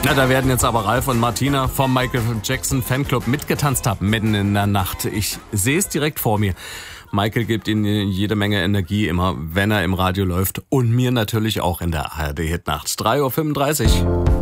Na, da werden jetzt aber Ralf und Martina vom Michael Jackson Fanclub mitgetanzt haben, mitten in der Nacht. Ich sehe es direkt vor mir. Michael gibt ihnen jede Menge Energie immer, wenn er im Radio läuft. Und mir natürlich auch in der ARD-Hitnacht. 3:35 Uhr.